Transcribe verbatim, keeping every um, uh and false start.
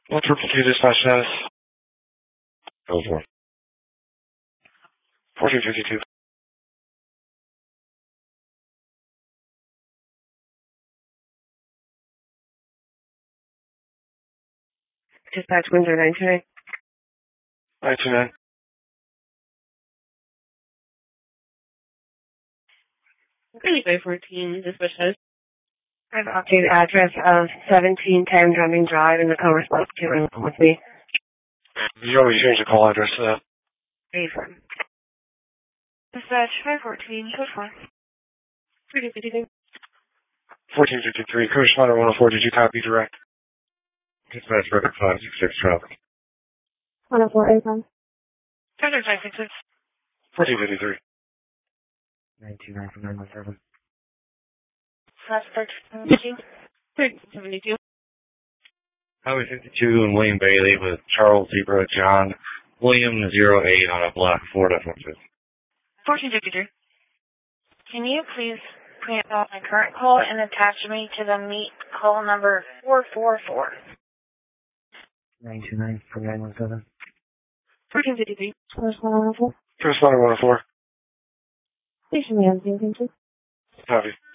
One triple two dispatch status. Go for it. fourteen fifty-two. Dispatch Windsor nine two nine. nine two nine. Bay fourteen, dispatch status. I have updated address of seventeen ten Drumming Drive in the Commerce Block two with me. You already changed the call address to that. Affirm. Dispatch five fourteen, code four. fourteen fifty-two. fourteen fifty-three. Correspondent one oh four, did you copy direct? Dispatch record five six six traffic. one oh four, Affirm. five six six. fourteen fifty-three. nine two nine from nine one seven. Suspect seventy-two. seventy-two. Highway fifty-two and William Bailey with Charles Zebra John William zero eight on a black Ford F one fifty. fourteen fifty-three. Can you please print out my current call and attach me to the meet call number four four four? nine two nine from nine one seven. fourteen fifty-three. Correspondent one oh four. Correspondent one oh four. Station manager, thank you. Copy.